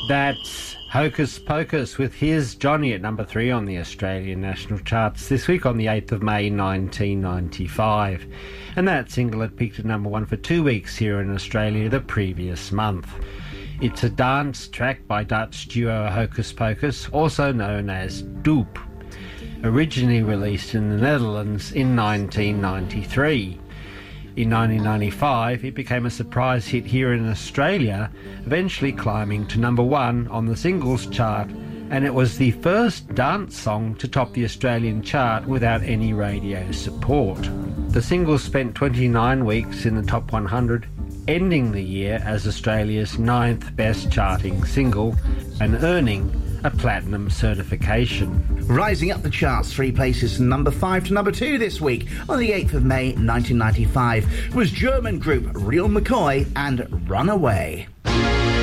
That's Hocus Pocus with Here's Johnny at number 3 on the Australian national charts this week on the 8th of May 1995. And that single had peaked at number 1 for 2 weeks here in Australia the previous month. It's a dance track by Dutch duo Hocus Pocus, also known as Doop, originally released in the Netherlands in 1993. In 1995, it became a surprise hit here in Australia, eventually climbing to number 1 on the singles chart, and it was the first dance song to top the Australian chart without any radio support. The single spent 29 weeks in the top 100, ending the year as Australia's 9th best charting single and earning a platinum certification. Rising up the charts 3 places from number 5 to number 2 this week on the 8th of May 1995 was German group Real McCoy and Runaway.